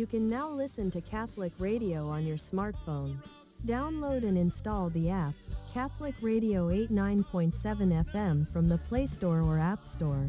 You can now listen to Catholic Radio on your smartphone. Download and install the app, Catholic Radio 89.7 FM from the Play Store or App Store.